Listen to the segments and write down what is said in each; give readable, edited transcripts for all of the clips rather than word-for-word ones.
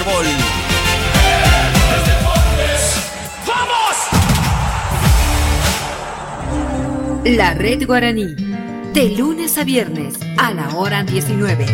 Herbol. La Red Guaraní, de lunes a viernes a la hora 19.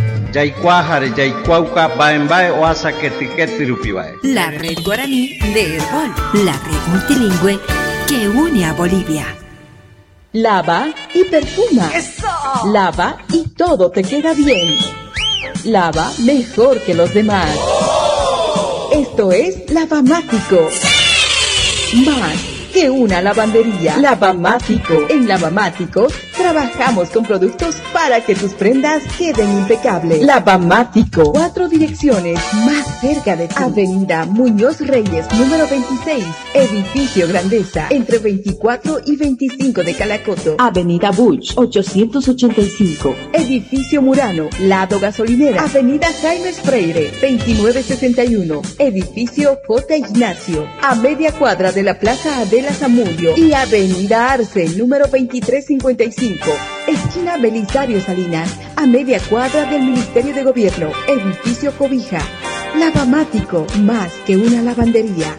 La Red Guaraní de Herbol, la red multilingüe que une a Bolivia. Lava y perfuma. ¡Eso! Lava y todo te queda bien. Lava mejor que los demás. Esto es Lavamático. Más que una lavandería. Lavamático. En Lavamático trabajamos con productos para que tus prendas queden impecables. Lavamático. 4 direcciones más cerca de ti. Avenida Muñoz Reyes, número 26. Edificio Grandeza, entre 24 y 25 de Calacoto. Avenida Buch, 885. Edificio Murano, lado gasolinera. Avenida Jaime Freire, 2961. Edificio J. Ignacio, a media cuadra de la Plaza Adela Zamudio. Y Avenida Arce, número 2355. Esquina Belisario Salinas, a media cuadra del Ministerio de Gobierno. Edificio Cobija. Lavamático, más que una lavandería.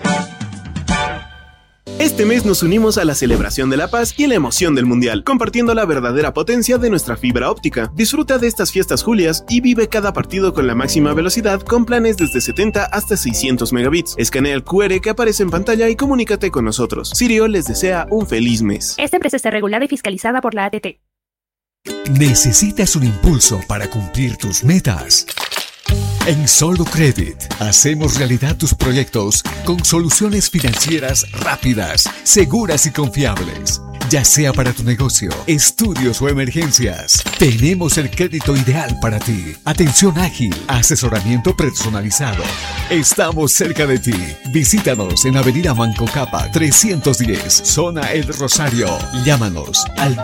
Este mes nos unimos a la celebración de la paz y la emoción del mundial, compartiendo la verdadera potencia de nuestra fibra óptica. Disfruta de estas fiestas julias y vive cada partido con la máxima velocidad con planes desde 70 hasta 600 megabits. Escanea el QR que aparece en pantalla y comunícate con nosotros. Sirio les desea un feliz mes. Esta empresa está regulada y fiscalizada por la ATT. ¿Necesitas un impulso para cumplir tus metas? En Solucredit hacemos realidad tus proyectos con soluciones financieras rápidas, seguras y confiables. Ya sea para tu negocio, estudios o emergencias, tenemos el crédito ideal para ti. Atención ágil, asesoramiento personalizado. Estamos cerca de ti. Visítanos en Avenida Manco Cápac 310, Zona El Rosario. Llámanos al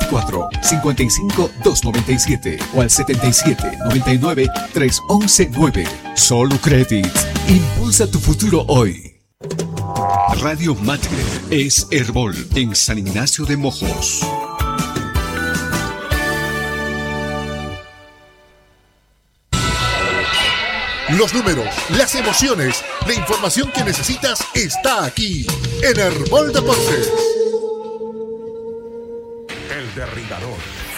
224-55-297 o al 77-99-311-9. Solucredit. Impulsa tu futuro hoy. Radio Matre es Herbol en San Ignacio de Mojos. Los números, las emociones, la información que necesitas está aquí en Herbol Deportes. El derribador.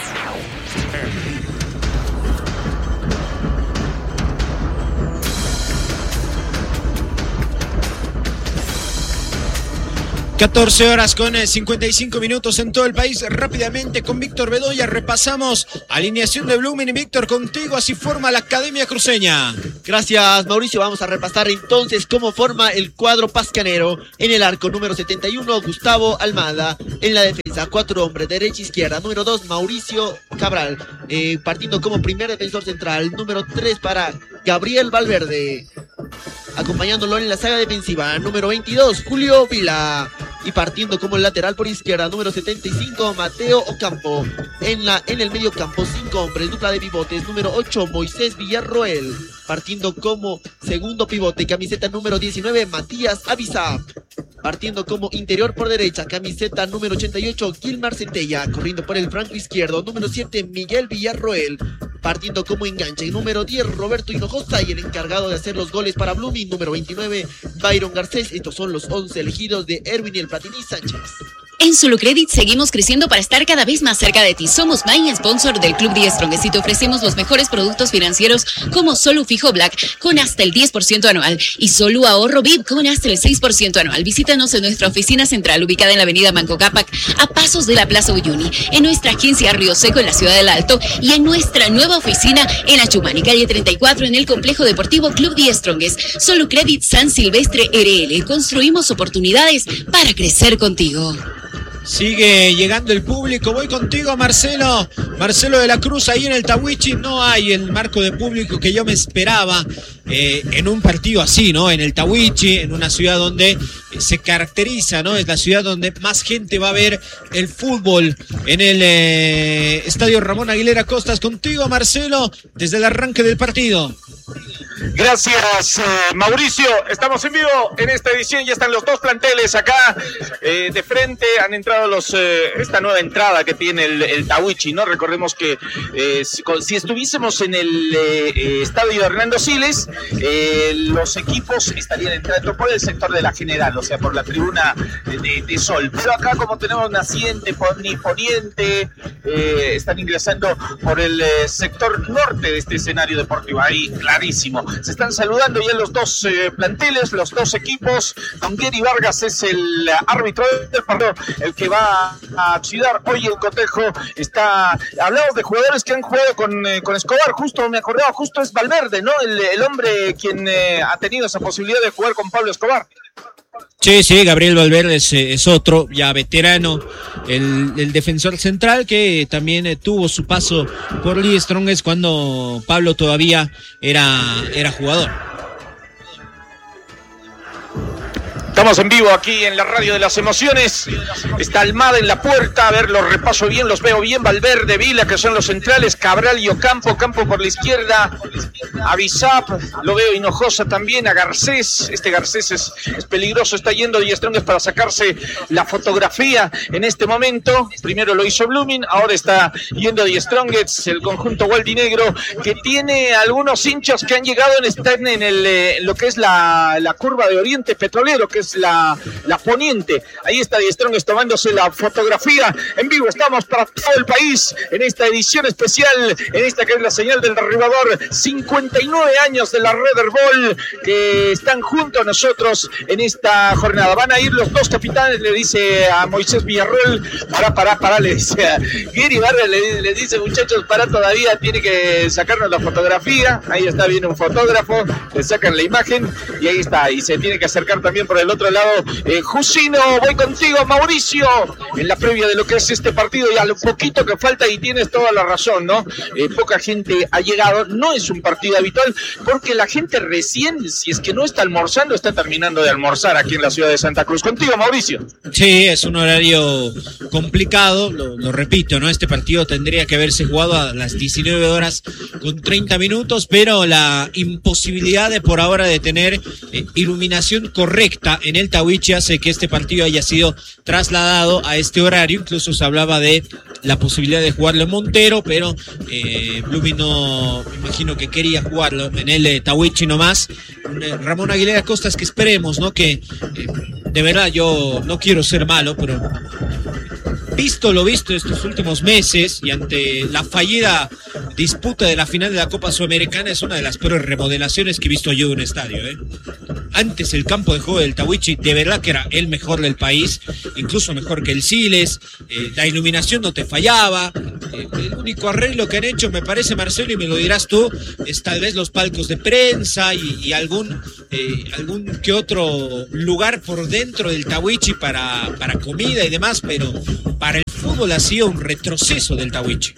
14 horas con 55 minutos en todo el país. Rápidamente con Víctor Bedoya repasamos alineación de Blooming. Y Víctor, contigo, así forma la Academia Cruceña. Gracias, Mauricio. Vamos a repasar entonces cómo forma el cuadro pascanero. En el arco, número 71, Gustavo Almada. En la defensa, 4 hombres, derecha, izquierda. Número 2, Mauricio Cabral. Partiendo como primer defensor central. Número 3 para Gabriel Valverde. Acompañándolo en la saga defensiva, número 22, Julio Vila. Y partiendo como lateral por izquierda, número 75, Mateo Ocampo. En el medio campo, 5 hombres, dupla de pivotes, número 8, Moisés Villarroel. Partiendo como segundo pivote, camiseta número 19, Matías Avisa. Partiendo como interior por derecha, camiseta número 88, Gilmar Centella. Corriendo por el flanco izquierdo, número 7, Miguel Villarroel. Partiendo como enganche, número 10, Roberto Hinojosa. Y el encargado de hacer los goles para Blooming, número 29, Byron Garcés. Estos son los 11 elegidos de Erwin El Platini Sánchez. En Solucredit seguimos creciendo para estar cada vez más cerca de ti. Somos main sponsor del Club The Strongest y te ofrecemos los mejores productos financieros como Solu Fijo Black con hasta el 10% anual y Solu Ahorro VIP con hasta el 6% anual. Visítanos en nuestra oficina central ubicada en la avenida Manco Cápac a pasos de la Plaza Uyuni, en nuestra agencia Río Seco en la ciudad del Alto y en nuestra nueva oficina en Achumani, calle 34 en el complejo deportivo Club The Strongest. Solucredit San Silvestre RL. Construimos oportunidades para crecer contigo. Sigue llegando el público, voy contigo, Marcelo de la Cruz. Ahí en el Tahuichi no hay el marco de público que yo me esperaba en un partido así, ¿no? En el Tahuichi, en una ciudad donde se caracteriza, ¿no? Es la ciudad donde más gente va a ver el fútbol. En el Estadio Ramón Aguilera Costas, contigo, Marcelo, desde el arranque del partido. Gracias, Mauricio. Estamos en vivo en esta edición. Ya están los dos planteles acá de frente. Han entrado esta nueva entrada que tiene el Tahuichi, ¿no? Recordemos que si estuviésemos en el estadio Hernando Siles, los equipos estarían entrando por el sector de la General, o sea, por la tribuna de Sol. Pero acá, como tenemos naciente, poniente, están ingresando por el sector norte de este escenario deportivo. Ahí, clarísimo. Se están saludando ya los dos planteles, los dos equipos. Don Gary Vargas es el árbitro del partido, el que va a ciudad hoy el cotejo. Hablamos de jugadores que han jugado con Escobar. Justo me acordaba, justo es Valverde, ¿no? El hombre quien ha tenido esa posibilidad de jugar con Pablo Escobar. Sí, Gabriel Valverde es otro, ya veterano, el defensor central que también tuvo su paso por Lee Strongest cuando Pablo todavía era jugador. Estamos en vivo aquí en la radio de las emociones. Está Almada en la puerta. A ver, los repaso bien, los veo bien. Valverde, Vila, que son los centrales. Cabral y Ocampo. Campo por la izquierda. Avisap, lo veo Hinojosa también. A Garcés. Este Garcés es peligroso. Está yendo Die Strongest para sacarse la fotografía en este momento. Primero lo hizo Blooming. Ahora está yendo Die Strongest. El conjunto gualdinegro que tiene algunos hinchas que han llegado, están en lo que es la curva de Oriente Petrolero, que es la poniente. Ahí está Die Strongest tomándose la fotografía. En vivo estamos para todo el país en esta edición especial, en esta que es la señal del derribador. 59 años de la Red Bull que están junto a nosotros en esta jornada. Van a ir los dos capitanes, le dice a Moisés Villarroel. Para, le dice a Gary Vargas, le dice, muchachos, para todavía, tiene que sacarnos la fotografía. Ahí está, viene un fotógrafo, le sacan la imagen y ahí está, y se tiene que acercar también por el otro lado. Jusino, voy contigo, Mauricio, en la previa de lo que es este partido y a lo poquito que falta, y tienes toda la razón, ¿no? Poca gente ha llegado, no es un partido habitual, porque la gente recién, si es que no está almorzando, está terminando de almorzar aquí en la ciudad de Santa Cruz. Contigo, Mauricio. Sí, es un horario complicado, lo repito, ¿no? Este partido tendría que haberse jugado a las 19 horas con 30 minutos, pero la imposibilidad de por ahora de tener iluminación correcta en el Tahuichi hace que este partido haya sido trasladado a este horario. Incluso se hablaba de la posibilidad de jugarlo en Montero, pero Blooming no, me imagino que quería jugarlo en el Tahuichi nomás. Ramón Aguilera Costas, que esperemos, ¿no? Que de verdad yo no quiero ser malo, pero visto lo visto estos últimos meses y ante la fallida disputa de la final de la Copa Sudamericana, es una de las peores remodelaciones que he visto yo en un estadio, Antes el campo de juego del Tahuichi de verdad que era el mejor del país, incluso mejor que el Siles. La iluminación no te fallaba. El único arreglo que han hecho, me parece, Marcelo, y me lo dirás tú, es tal vez los palcos de prensa y algún que otro lugar por dentro del Tahuichi para comida y demás, pero para el fútbol ha sido un retroceso del Tahuichi.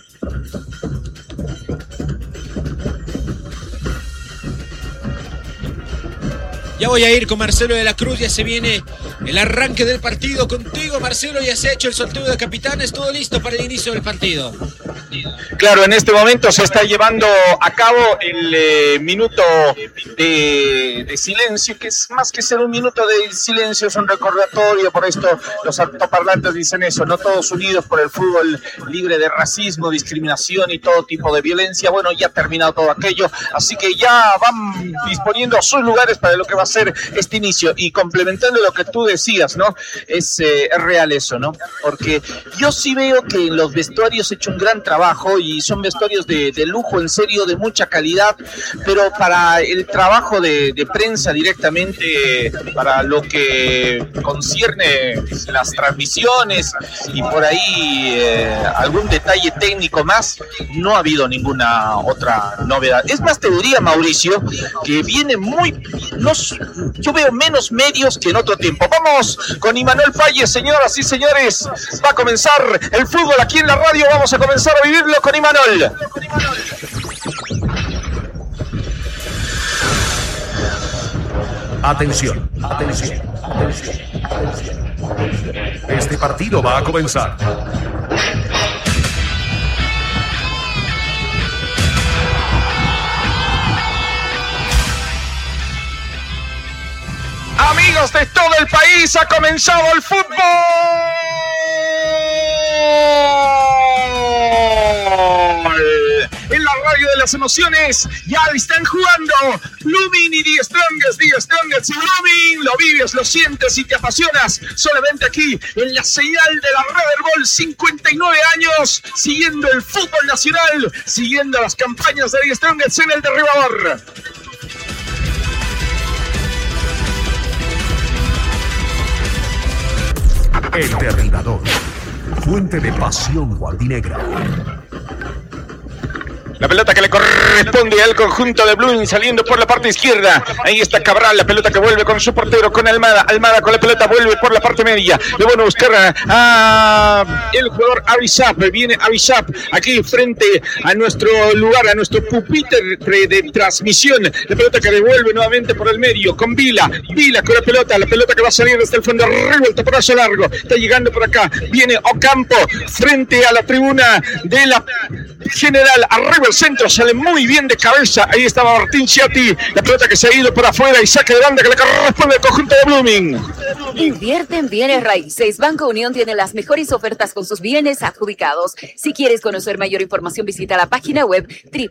Ya voy a ir con Marcelo de la Cruz, ya se viene el arranque del partido. Contigo, Marcelo, ya se ha hecho el sorteo de capitanes, todo listo para el inicio del partido. Claro, en este momento se está llevando a cabo el minuto de silencio, que es más que ser un minuto de silencio, es un recordatorio. Por esto los altoparlantes dicen eso, no todos unidos por el fútbol libre de racismo, discriminación y todo tipo de violencia. Bueno, ya ha terminado todo aquello, así que ya van disponiendo sus lugares para lo que va a ser este inicio. Y complementando lo que tú decías, ¿no? Es real eso, ¿no? Porque yo sí veo que en los vestuarios he hecho un gran trabajo y son vestuarios de lujo, en serio, de mucha calidad, pero para el trabajo de prensa directamente, para lo que concierne las transmisiones y por ahí algún detalle técnico más, no ha habido ninguna otra novedad. Es más, te diría, Mauricio, que viene yo veo menos medios que en otro tiempo. Vamos con Imanol Falles, señoras y señores, va a comenzar el fútbol aquí en la radio, vamos a comenzar a vivirlo con Imanol. Atención. Este partido va a comenzar. hinchas de todo el país, ha comenzado el fútbol. En la radio de las emociones ya están jugando Blooming y Die Strongest y Blooming. Lo vives, lo sientes y te apasionas solamente aquí en la señal de la Red Bull. 59 años siguiendo el fútbol nacional, siguiendo las campañas de Die Strongest en el derribador. El derribador, fuente de pasión gualdinegra. La pelota que le corresponde al conjunto de Blooming saliendo por la parte izquierda. Ahí está Cabral, la pelota que vuelve con su portero, con Almada. Almada con la pelota vuelve por la parte media. Le van a buscar a el jugador Avisap. Viene Avisap aquí frente a nuestro lugar, a nuestro pupitre de transmisión. La pelota que devuelve nuevamente por el medio con Vila. Vila con la pelota que va a salir desde el fondo. Arriba el taponazo largo. Está llegando por acá. Viene Ocampo frente a la tribuna de la General. Arriba el centro, sale muy bien de cabeza. Ahí estaba Martín Chiatti. La pelota que se ha ido por afuera y saque de banda que le corresponde al conjunto de Blooming. Invierte en bienes raíces. Banco Unión tiene las mejores ofertas con sus bienes adjudicados. Si quieres conocer mayor información, visita la página web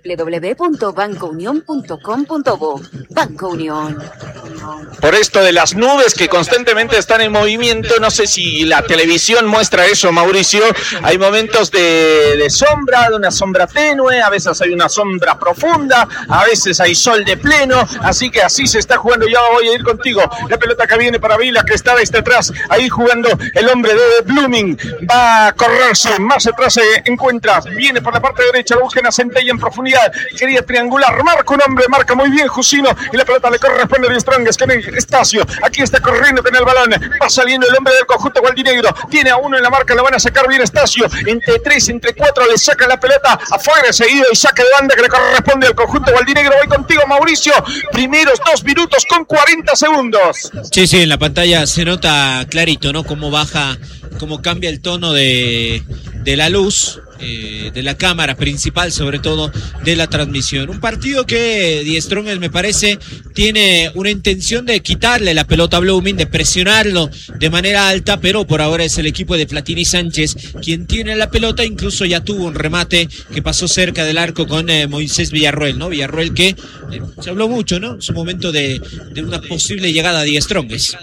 www.bancounion.com.bo. Banco Unión. Por esto de las nubes que constantemente están en movimiento, no sé si la televisión muestra eso, Mauricio. Hay momentos de sombra, de una sombra tenue, a veces hay una sombra profunda, a veces hay sol de pleno, así que así se está jugando. Ya voy a ir contigo. La pelota que viene para Vila, que está desde atrás, ahí jugando el hombre de Blooming. Va a correrse, más atrás se encuentra, viene por la parte derecha, buscan a Centella en profundidad, quería triangular, marca un hombre, marca muy bien Jusino, y la pelota le corresponde a Strongest, que es Estacio, aquí está corriendo con el balón, va saliendo el hombre del conjunto gualdinegro, tiene a uno en la marca, lo van a sacar bien Estacio, entre 3, entre 4, le saca la pelota afuera, seguido y saque de banda que le corresponde al conjunto gualdinegro. Voy contigo, Mauricio, primeros 2 minutos con 40 segundos. Sí, en la pantalla se nota clarito, ¿no? Cómo baja, cómo cambia el tono de la luz, de la cámara principal, sobre todo de la transmisión. Un partido que Die Strongest, me parece, tiene una intención de quitarle la pelota a Blooming, de presionarlo de manera alta, pero por ahora es el equipo de Platini Sánchez quien tiene la pelota. Incluso ya tuvo un remate que pasó cerca del arco con Moisés Villarroel, ¿no? Villarroel que se habló mucho, ¿no? En su momento de una posible llegada a Die Strongest.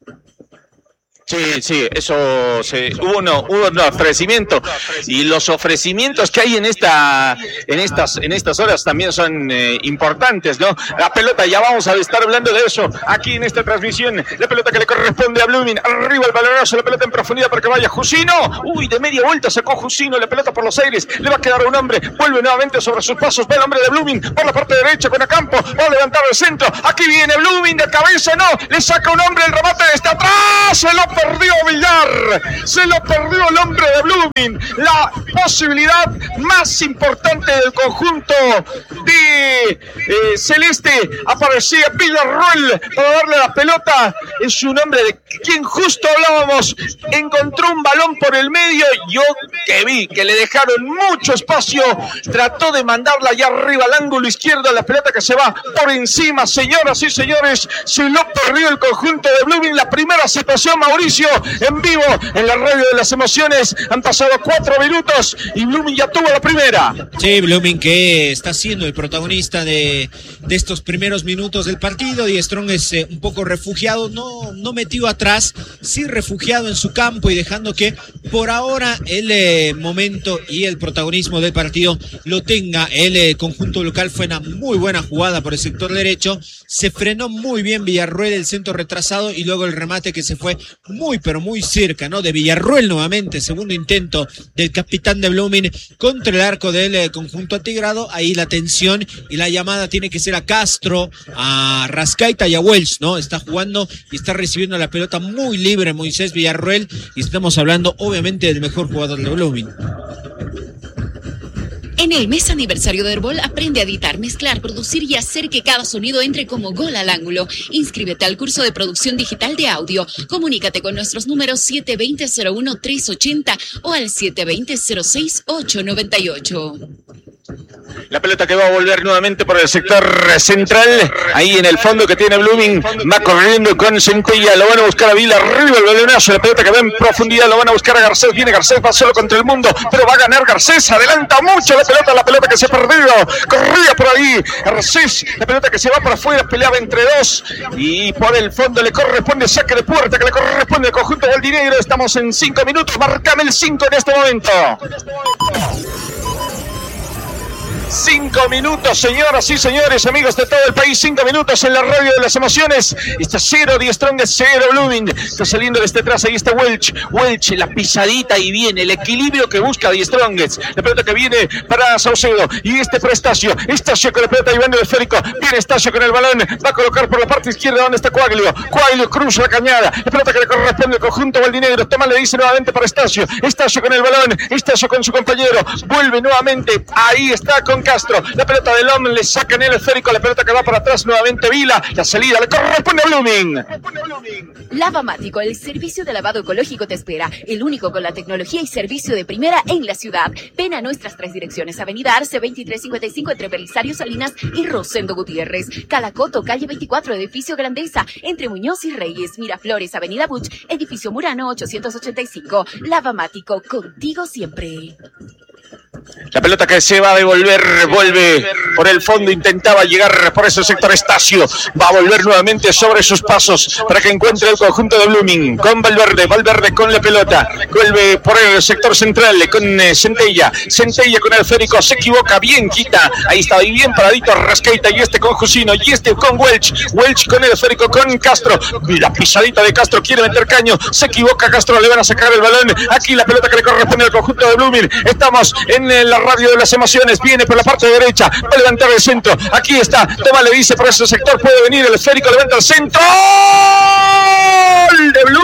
Sí, eso hubo un ofrecimiento, y los ofrecimientos que hay en estas horas también son importantes, ¿no? La pelota, ya vamos a estar hablando de eso aquí en esta transmisión. La pelota que le corresponde a Blooming, arriba el balonazo, la pelota en profundidad para que vaya Jusino. De media vuelta sacó Jusino, la pelota por los aires, le va a quedar a un hombre, vuelve nuevamente sobre sus pasos, va el hombre de Blooming por la parte derecha con Ocampo, va a levantar el centro, aquí viene Blooming de cabeza, no, le saca un hombre, el remate está atrás, se lo perdió Villar, se lo perdió el hombre de Blooming. La posibilidad más importante del conjunto de Celeste, aparecía Villarroel para darle la pelota. Es un hombre de quien justo hablábamos, encontró un balón por el medio, yo que vi que le dejaron mucho espacio, trató de mandarla allá arriba al ángulo izquierdo, la pelota que se va por encima. Señoras y señores, se lo perdió el conjunto de Blooming. La primera situación, Mauricio, en vivo en la radio de las emociones. Han pasado 4 minutos y Blooming ya tuvo la primera. Sí, Blooming que está siendo el protagonista de estos primeros minutos del partido. Die Strongest un poco refugiado, no metido atrás, sí refugiado en su campo y dejando que por ahora el momento y el protagonismo del partido lo tenga el conjunto local. Fue una muy buena jugada por el sector derecho, se frenó muy bien Villarroel, el centro retrasado, y luego el remate que se fue muy pero muy cerca, ¿no? De Villarroel nuevamente, segundo intento del capitán de Blooming contra el arco del conjunto atigrado. Ahí la tensión y la llamada tiene que ser a Castro, a Rascaita y a Welsh, ¿no? Está jugando y está recibiendo la pelota muy libre Moisés Villarroel, y estamos hablando obviamente del mejor jugador de Blooming. En el mes aniversario de Herbol, aprende a editar, mezclar, producir y hacer que cada sonido entre como gol al ángulo. Inscríbete al curso de producción digital de audio. Comunícate con nuestros números 720-01-380 o al 720-06-898. La pelota que va a volver nuevamente por el sector central. Ahí en el fondo que tiene Blooming. Va corriendo con Centella. Lo van a buscar a Vila. Arriba el balonazo. La pelota que va en profundidad. Lo van a buscar a Garcés. Viene Garcés. Va solo contra el mundo. Pero va a ganar Garcés. Adelanta mucho la pelota que se ha perdido. Corría por ahí Garcés. La pelota que se va para afuera. Peleaba entre dos. Y por el fondo le corresponde saque de puerta. Que le corresponde al conjunto Gualdinegro. Estamos en 5 minutos. Marcame el 5 en este momento. 5 minutos, señoras y señores, amigos de todo el país. 5 minutos en la radio de las emociones. Está 0 Die Strongest, 0 Blooming. Está saliendo desde atrás, ahí está Welch, la pisadita y viene el equilibrio que busca Die Strongest. La pelota que viene para Saucedo y para Estacio con la pelota llevando el esférico. Viene Estacio con el balón, va a colocar por la parte izquierda donde está Coaglio cruza la cañada. La pelota que le corresponde al conjunto Gualdinegro. Toma, le dice nuevamente para Estacio con el balón, Estacio con su compañero. Vuelve nuevamente, ahí está con Castro, la pelota del hombre, le sacan el esférico, la pelota que va para atrás nuevamente Vila, la salida le corresponde a Blooming. Lavamático, el servicio de lavado ecológico te espera, el único con la tecnología y servicio de primera en la ciudad. Ven a nuestras 3 direcciones: Avenida Arce 2355 entre Belisario Salinas y Rosendo Gutiérrez, Calacoto, calle 24, edificio Grandeza, entre Muñoz y Reyes, Miraflores, Avenida Buch, edificio Murano 885. Lavamático, contigo siempre. La pelota que se va a devolver, vuelve por el fondo, intentaba llegar por ese sector Estacio, va a volver nuevamente sobre sus pasos para que encuentre el conjunto de Blooming, con Valverde con la pelota, vuelve por el sector central con Centella con el esférico, se equivoca, bien quita, ahí está, bien paradito Rascaita, y con Jusino, y con Welch con el esférico, con Castro, la pisadita de Castro, quiere meter caño, se equivoca Castro, le van a sacar el balón, aquí la pelota que le corresponde al conjunto de Blooming. Estamos en la radio de las emociones, viene por la parte derecha, va a levantar el centro, aquí está, toma, le dice por ese sector, puede venir el esférico, levanta el centro, gol de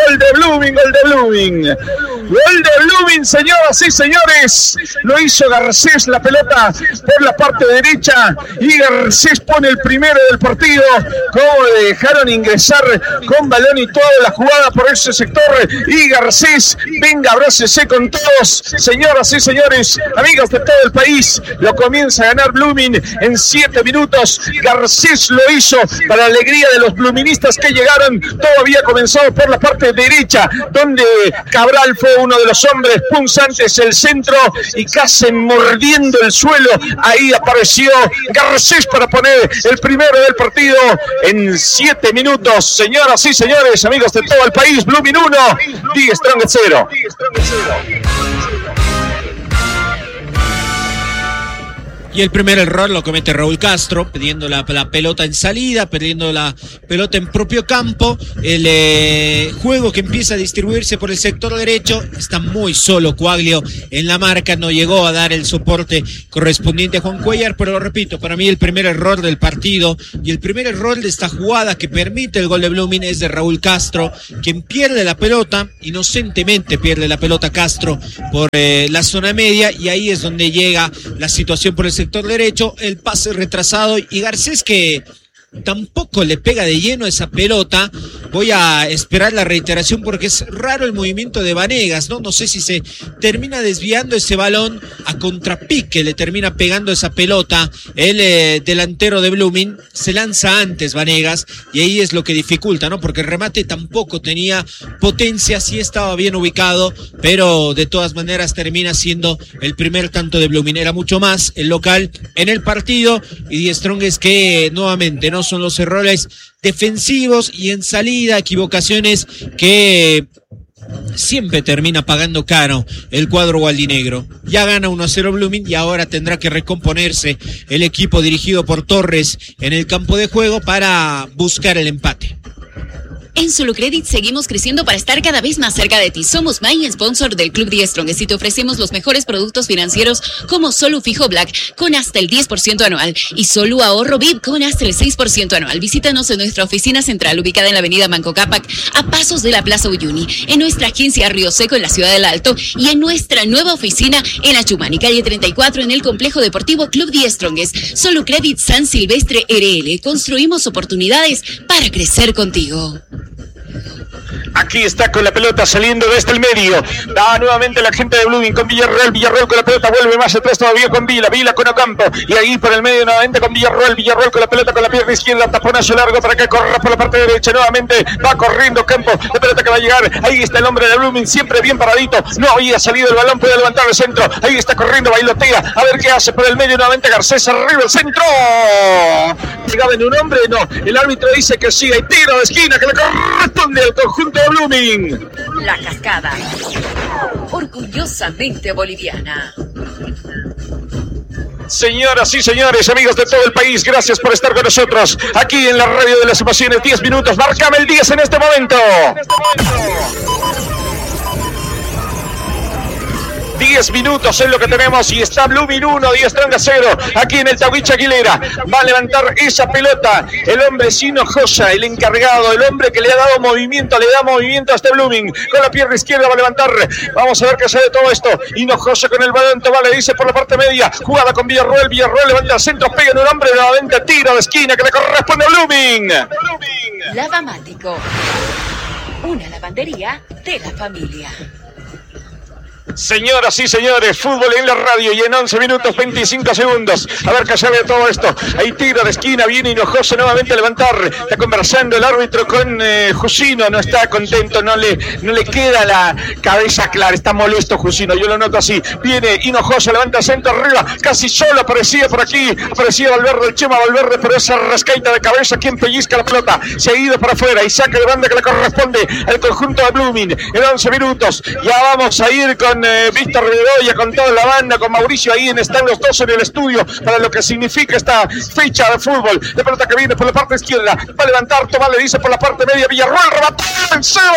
Blooming, señoras y señores, lo hizo Garcés, la pelota por la parte derecha, y Garcés pone el primero del partido, como le dejaron ingresar con balón y toda la jugada por ese sector, y Garcés, venga, abrácese con todos, señoras y señores, amigos de todo el país, lo comienza a ganar Blooming en 7 minutos, Garcés lo hizo para alegría de los bluministas que llegaron, todo había comenzado por la parte derecha, donde Cabral fue uno de los hombres punzantes, el centro, y casi mordiendo el suelo, ahí apareció Garcés para poner el primero del partido en 7 minutos, señoras y señores, amigos de todo el país, Blooming 1, Die Strongest 0. Y el primer error lo comete Raúl Castro, pidiendo la pelota en salida, perdiendo la pelota en propio campo. El juego que empieza a distribuirse por el sector derecho, está muy solo Coaglio en la marca, no llegó a dar el soporte correspondiente a Juan Cuellar, pero lo repito, para mí el primer error del partido y el primer error de esta jugada que permite el gol de Blooming es de Raúl Castro, quien pierde la pelota, inocentemente pierde la pelota Castro por la zona media, y ahí es donde llega la situación por el sector derecho, el pase retrasado, y Garcés, que tampoco le pega de lleno esa pelota. Voy a esperar la reiteración porque es raro el movimiento de Vanegas, ¿no? No sé si se termina desviando ese balón a contrapique, le termina pegando esa pelota el delantero de Blooming, se lanza antes Vanegas y ahí es lo que dificulta, ¿no? Porque el remate tampoco tenía potencia, sí estaba bien ubicado, pero de todas maneras termina siendo el primer tanto de Blooming. Era mucho más el local en el partido, y Die Strongest que nuevamente no son los errores defensivos y en salida, equivocaciones que siempre termina pagando caro el cuadro gualdinegro. Ya gana 1-0 Blooming y ahora tendrá que recomponerse el equipo dirigido por Torres en el campo de juego para buscar el empate. En Solo Credit seguimos creciendo para estar cada vez más cerca de ti. Somos main sponsor del Club Die Strongest y te ofrecemos los mejores productos financieros como Solo Fijo Black con hasta el 10% anual y Solo Ahorro VIP con hasta el 6% anual. Visítanos en nuestra oficina central ubicada en la avenida Manco Cápac a pasos de la Plaza Uyuni, en nuestra agencia Río Seco en la ciudad del Alto y en nuestra nueva oficina en la Chumani, calle 34 en el complejo deportivo Club Die Strongest. Solo Credit San Silvestre RL. Construimos oportunidades para crecer contigo. Aquí Aquí está con la pelota saliendo desde el medio. Da nuevamente la gente de Blooming con Villarreal. Villarreal con la pelota vuelve más atrás todavía con Vila. Vila con Ocampo. Y ahí por el medio nuevamente con Villarreal. Villarreal con la pelota con la pierna izquierda. Taponazo largo para que corra por la parte derecha. Nuevamente va corriendo Ocampo. La pelota que va a llegar. Ahí está el hombre de Blooming. Siempre bien paradito. No había salido el balón. Puede levantar el centro. Ahí está corriendo. Bailotea. A ver qué hace por el medio nuevamente. Garcés arriba el centro. ¿Llegaba en un hombre? No. El árbitro dice que sí. Hay tiro de esquina que le corresponde al conjunto de Blooming. La Cascada, orgullosamente boliviana. Señoras y señores, amigos de todo el país, gracias por estar con nosotros aquí en la radio de las emociones. 10 minutos, márcame el 10 en este momento. 10 minutos es lo que tenemos y está Blooming 1, Die Strong 0, aquí en el Tahuichi Aguilera. Va a levantar esa pelota el hombre Hinojosa, el encargado, el hombre que le ha dado movimiento, le da movimiento a este Blooming. Con la pierna izquierda va a levantar. Vamos a ver qué sale de todo esto. Hinojosa con el balón, le dice por la parte media. Jugada con Villarreal. Villarreal levanta el centro, pega en un hombre, nuevamente tiro de esquina que le corresponde a Blooming. Lavamático, una lavandería de la familia. Señoras y señores, fútbol en la radio y en 11 minutos 25 segundos. A ver qué sale de todo esto. Hay tiro de esquina, viene Hinojosa nuevamente a levantar. Está conversando el árbitro con Jusino, no está contento, no le queda la cabeza clara, está molesto Jusino, yo lo noto así. Viene Hinojosa, levanta el centro arriba, casi solo aparecía por aquí, aparecía Valverde, el Chema Valverde, pero esa rascaita de cabeza, quien pellizca la pelota, se ha ido para afuera y saca de banda que le corresponde al conjunto de Blooming. En 11 minutos, ya vamos a ir con Víctor Bedoya, con toda la banda, con Mauricio ahí, están los dos en el estudio para lo que significa esta fecha de fútbol. La pelota que viene por la parte izquierda, va a levantar, Tomás le dice por la parte media, Villarreal rebató, el cebo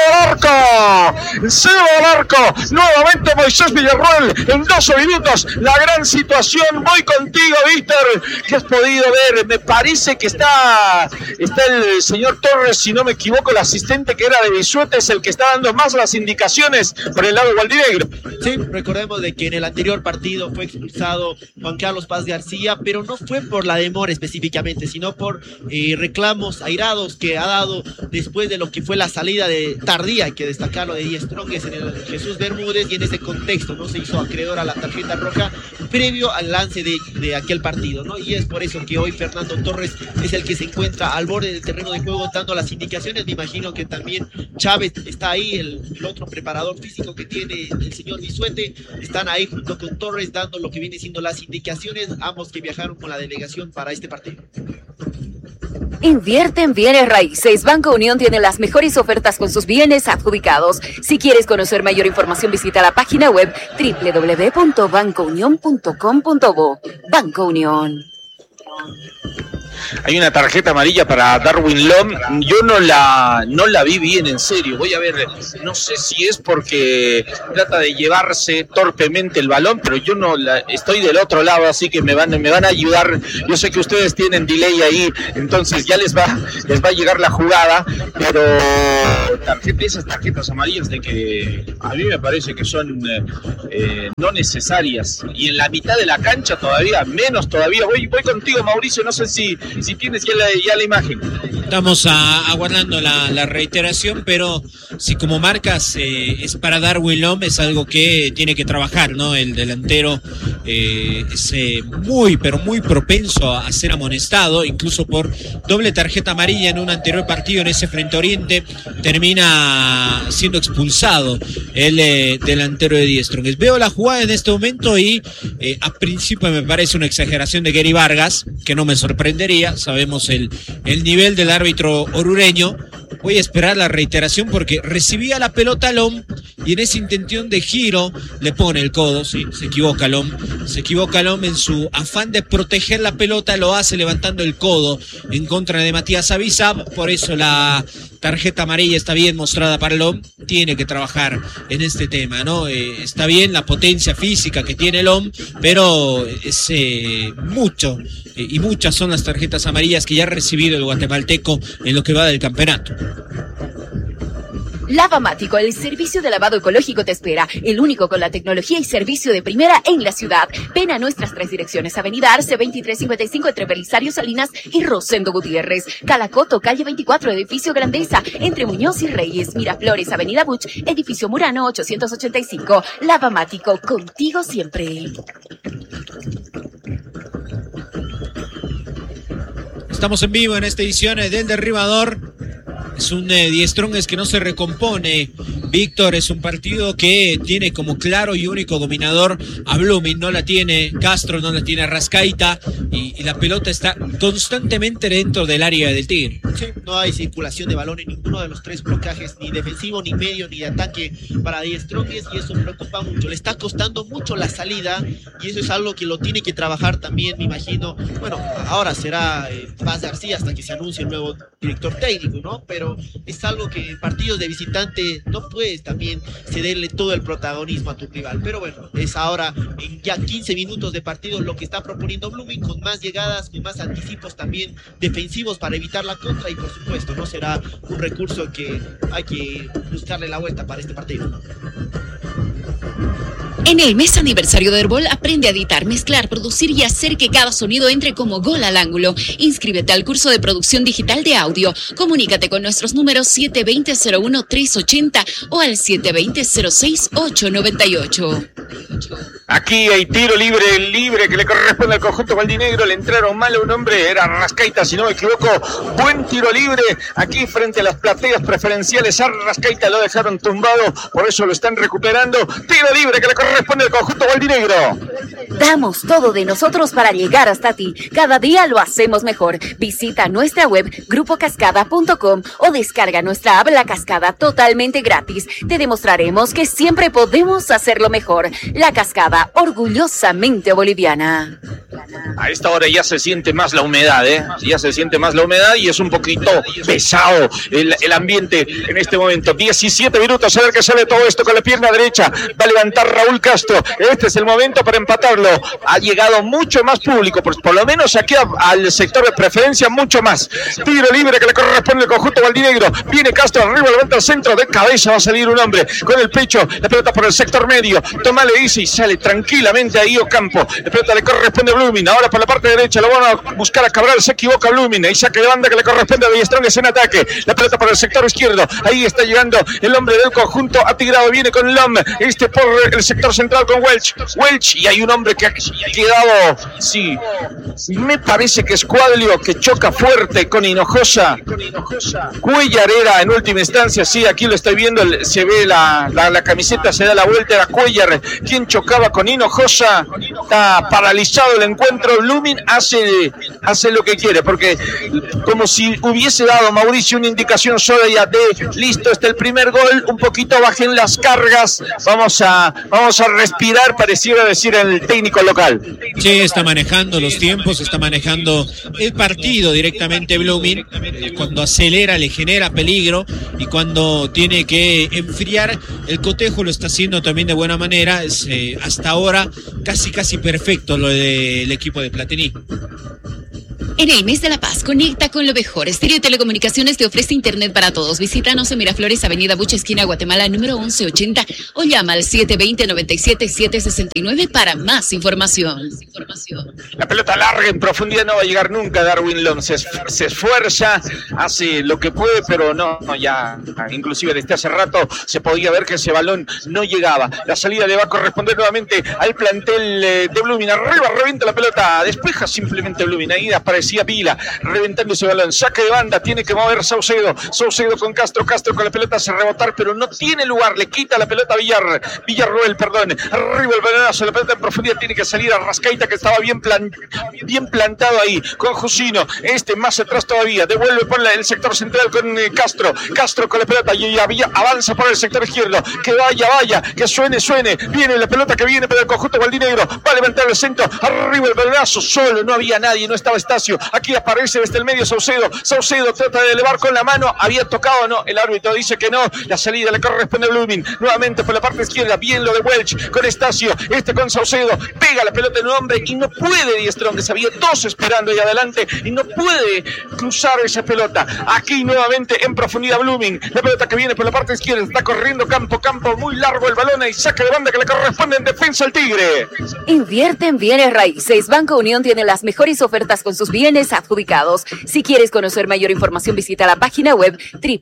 al arco, nuevamente Moisés Villarreal, en 12 minutos, la gran situación. Voy contigo, Víctor, ¿qué has podido ver? Me parece que está el señor Torres, si no me equivoco, el asistente que era de Bisuete, es el que está dando más las indicaciones por el lado de Gualdinegro. Sí, recordemos de que en el anterior partido fue expulsado Juan Carlos Paz García, pero no fue por la demora específicamente, sino por reclamos airados que ha dado después de lo que fue la salida de tardía, hay que destacarlo, de Die Strong en el Jesús Bermúdez, y en ese contexto no se hizo acreedor a la tarjeta roja previo al lance de aquel partido, ¿no? Y es por eso que hoy Fernando Torres es el que se encuentra al borde del terreno de juego dando las indicaciones. Me imagino que también Chávez está ahí, el otro preparador físico que tiene el señor Bisuete, están ahí junto con Torres dando lo que viene siendo las indicaciones, ambos que viajaron con la delegación para este partido. Invierte en bienes raíces. Banco Unión tiene las mejores ofertas con sus bienes adjudicados. Si quieres conocer mayor información, visita la página web www.bancounion.com.bo. Banco Unión. Hay una tarjeta amarilla para Darwin Lom. Yo no la vi bien, en serio. Voy a ver, no sé si es porque trata de llevarse torpemente el balón, pero yo estoy del otro lado, así que me van a ayudar. Yo sé que ustedes tienen delay ahí, entonces ya les va a llegar la jugada, pero esas tarjetas amarillas de que a mí me parece que son no necesarias, y en la mitad de la cancha todavía menos todavía. Voy contigo, Mauricio, no sé si tienes ya la imagen. Estamos aguardando la reiteración, pero si como marcas es para Darwin Lom, es algo que tiene que trabajar, ¿no? El delantero es muy, pero muy propenso a ser amonestado, incluso por doble tarjeta amarilla en un anterior partido en ese Frente Oriente, termina siendo expulsado el delantero de Die Strong. Veo la jugada en este momento y a principio me parece una exageración de Gary Vargas, que no me sorprendería. Sabemos el nivel del árbitro orureño. Voy a esperar la reiteración porque recibía la pelota Lom y en esa intención de giro le pone el codo. Sí, se equivoca Lom en su afán de proteger la pelota, lo hace levantando el codo en contra de Matías Avizab. Por eso la tarjeta amarilla está bien mostrada para Lom. Tiene que trabajar en este tema, ¿no? Está bien la potencia física que tiene Lom, pero es mucho y muchas son las tarjetas amarillas que ya ha recibido el guatemalteco en lo que va del campeonato. Lavamático, el servicio de lavado ecológico te espera. El único con la tecnología y servicio de primera en la ciudad. Ven a nuestras 3 direcciones. Avenida Arce 2355 entre Belisario Salinas y Rosendo Gutiérrez. Calacoto, calle 24, edificio Grandeza. Entre Muñoz y Reyes. Miraflores, Avenida Buch, edificio Murano 885. Lavamático, contigo siempre. Estamos en vivo en esta edición del Derribador. Es un Die Strongest que no se recompone. Víctor, es un partido que tiene como claro y único dominador a Blooming. No la tiene Castro, no la tiene Arrascaita. Y la pelota está constantemente dentro del área del Tigre. Sí, no hay circulación de balón en ninguno de los 3 blocajes, ni defensivo, ni medio, ni de ataque para Die Strongest. Y eso preocupa mucho. Le está costando mucho la salida. Y eso es algo que lo tiene que trabajar también, me imagino. Bueno, ahora será Paz García hasta que se anuncie el nuevo director técnico, ¿no? Pero es algo que en partidos de visitante no puedes también cederle todo el protagonismo a tu rival. Pero bueno, es ahora en ya 15 minutos de partido lo que está proponiendo Blooming, con más llegadas, con más anticipos también defensivos para evitar la contra, y por supuesto no será un recurso que hay que buscarle la vuelta para este partido. En el mes aniversario de Herbol, aprende a editar, mezclar, producir y hacer que cada sonido entre como gol al ángulo. Inscríbete al curso de producción digital de audio. Comunícate con nuestros números 720-01-380 o al 720-06-898. Aquí hay tiro libre que le corresponde al conjunto gualdinegro. Le entraron mal a un hombre, era Arrascaita, si no me equivoco. Buen tiro libre aquí frente a las plateas preferenciales. Arrascaita lo dejaron tumbado, por eso lo están recuperando. Tiro libre que le corresponde al conjunto gualdinegro. Damos todo de nosotros para llegar hasta ti. Cada día lo hacemos mejor. Visita nuestra web grupocascada.com o descarga nuestra app La Cascada totalmente gratis. Te demostraremos que siempre podemos hacerlo mejor. La Cascada, orgullosamente boliviana. A esta hora ya se siente más la humedad, ya se siente más la humedad y es un poquito pesado el ambiente en este momento. 17 minutos, a ver qué sale todo esto con la pierna derecha. Va a levantar Raúl Castro. Este es el momento para empatarlo. Ha llegado mucho más público, por lo menos aquí al sector de preferencia, mucho más. Tiro libre que le corresponde al conjunto gualdinegro. Viene Castro arriba, levanta el centro de cabeza, va a salir un hombre con el pecho, la pelota por el sector medio. Tomás le dice y sale tranquilamente ahí Ocampo. La pelota le corresponde a Blooming. Ahora por la parte derecha lo van a buscar a Cabral, se equivoca Blooming. Ahí saque de banda que le corresponde a Die Strongest en ataque. La pelota por el sector izquierdo. Ahí está llegando el hombre del conjunto atigrado. Viene con Lom. Por el sector central con Welch. Y hay un hombre que ha quedado, sí, me parece que es Cuadlio, que choca fuerte con Hinojosa. Cuellar era en última instancia, sí, aquí lo estoy viendo, se ve la camiseta, se da la vuelta, era Cuellar quien chocaba con Hinojosa. Está paralizado el encuentro. Blooming hace lo que quiere, porque como si hubiese dado Mauricio una indicación sola ya de listo, está el primer gol, un poquito bajen las cargas, vamos a respirar, pareciera decir el técnico local. Sí, está manejando los tiempos, está manejando el partido directamente Blooming. Cuando acelera le genera peligro, y cuando tiene que enfriar el cotejo lo está haciendo también de buena manera. Es hasta ahora casi perfecto lo del equipo de Platini. En el mes de la paz, conecta con lo mejor. Estéreo Telecomunicaciones te ofrece internet para todos. Visítanos en Miraflores, Avenida Bucha, esquina Guatemala, número 1180, o llama al 720-97-769 para más información. La pelota larga en profundidad no va a llegar nunca. Darwin Lom se esfuerza, hace lo que puede, pero no, ya inclusive desde hace rato se podía ver que ese balón no llegaba. La salida le va a corresponder nuevamente al plantel de Blooming. Arriba, revienta la pelota, despeja simplemente Blooming. Ahí aparece Vila, reventando ese balón, saque de banda, tiene que mover Saucedo con Castro con la pelota, hace rebotar, pero no tiene lugar, le quita la pelota a Villarroel, arriba el balonazo, la pelota en profundidad, tiene que salir a Arrascaita, que estaba bien plantado ahí, con Jusino, más atrás todavía, devuelve por el sector central con Castro con la pelota, y avanza por el sector izquierdo, que vaya, que suene, viene la pelota que viene para el conjunto gualdinegro, va a levantar el centro, arriba el balonazo, solo, no había nadie, no estaba Estacio, Estacio, aquí aparece desde el medio Saucedo trata de elevar con la mano, había tocado o no, el árbitro dice que no, la salida le corresponde a Blooming, nuevamente por la parte izquierda, bien lo de Welch con Estacio, con Saucedo, pega la pelota en un hombre y no puede Die Strongest, había dos esperando ahí adelante y no puede cruzar esa pelota, aquí nuevamente en profundidad Blooming, la pelota que viene por la parte izquierda, está corriendo campo, muy largo el balón y saque de banda que le corresponde en defensa al Tigre. Invierte en bienes raíces. Banco Unión tiene las mejores ofertas con sus bienes adjudicados. Si quieres conocer mayor información, visita la página web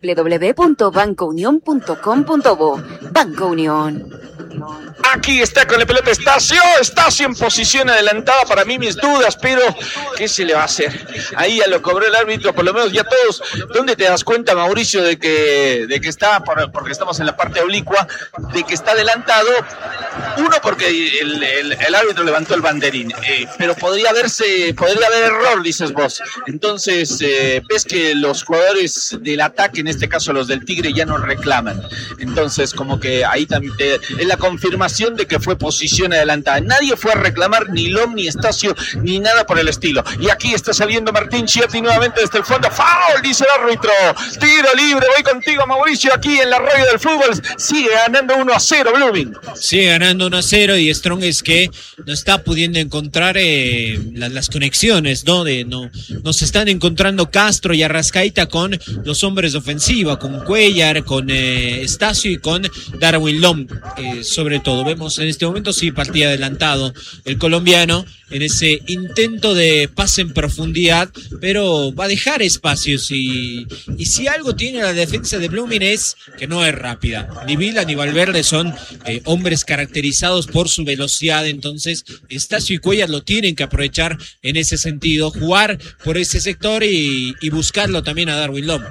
www.bancounion.com.bo. Banco Unión. Aquí está con la pelota Estacio en posición adelantada, para mí mis dudas, pero ¿qué se le va a hacer? Ahí ya lo cobró el árbitro, por lo menos ya todos. ¿Dónde te das cuenta, Mauricio, de que está, porque estamos en la parte oblicua, de que está adelantado? Uno, porque el árbitro levantó el banderín, pero podría haber error, dices vos. Entonces, ves que los jugadores del ataque, en este caso los del Tigre, ya no reclaman. Entonces, como que ahí también es la confirmación de que fue posición adelantada. Nadie fue a reclamar, ni Lom, ni Estacio, ni nada por el estilo. Y aquí está saliendo Martín Chiatti nuevamente desde el fondo. ¡Foul!, dice el árbitro. Tiro libre, voy contigo, Mauricio, aquí en la radio del fútbol. Sigue ganando 1-0 Blooming. Sigue ganando 1-0 y Strongest que no está pudiendo encontrar las conexiones, ¿no? No se están encontrando Castro y Arrascaita con los hombres de ofensiva, con Cuellar, con Estacio y con Darwin Lom. Sobre todo, vemos en este momento sí partía adelantado el colombiano en ese intento de pase en profundidad, pero va a dejar espacios y si algo tiene la defensa de Blooming es que no es rápida. Ni Vila ni Valverde son hombres caracterizados por su velocidad, entonces Estacio y Cuellar lo tienen que aprovechar en ese sentido, jugar por ese sector y buscarlo también a Darwin Lom.